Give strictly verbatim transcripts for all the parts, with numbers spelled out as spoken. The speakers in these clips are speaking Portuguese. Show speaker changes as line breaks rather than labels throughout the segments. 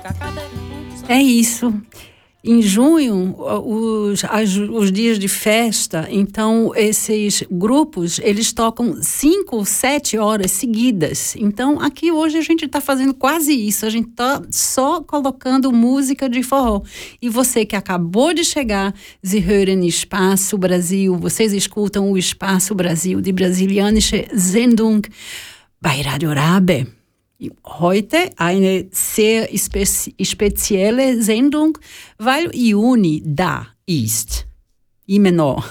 É isso. Em junho, os, as, os dias de festa, então esses grupos, eles tocam cinco, sete horas seguidas. Então aqui hoje a gente está fazendo quase isso, a gente está só colocando música de forró. E você que acabou de chegar, Sie hören Espaço Brasil, vocês escutam o Espaço Brasil, die brasilianische Sendung bei Radio Rabe. Heute eine sehr spe- spezielle Sendung, weil Juni da ist. E menor.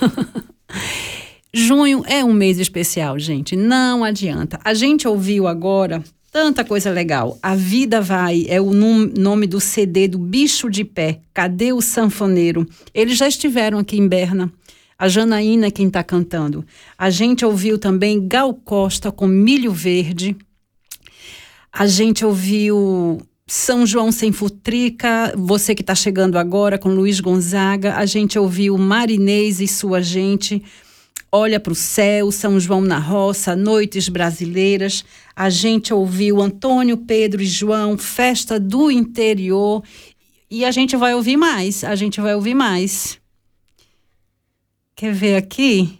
Junho é um mês especial, gente. Não adianta. A gente ouviu agora tanta coisa legal. A Vida Vai é o num, nome do C D do Bicho de Pé. Cadê o sanfoneiro? Eles já estiveram aqui em Berna. A Janaína é quem está cantando. A gente ouviu também Gal Costa com Milho Verde. A gente ouviu São João Sem Futrica, você que está chegando agora com Luiz Gonzaga. A gente ouviu Marinês e Sua Gente, Olha para o Céu, São João na Roça, Noites Brasileiras. A gente ouviu Antônio, Pedro e João, Festa do Interior. E a gente vai ouvir mais, a gente vai ouvir mais. Quer ver aqui?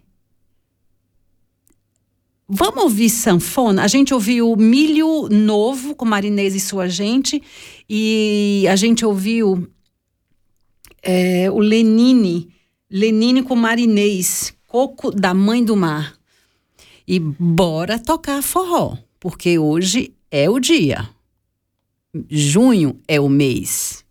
Vamos ouvir sanfona? A gente ouviu Milho Novo com Marinês e Sua Gente, e a gente ouviu é, o Lenine, Lenine com Marinês, Coco da Mãe do Mar. E bora tocar forró, porque hoje é o dia. Junho é o mês.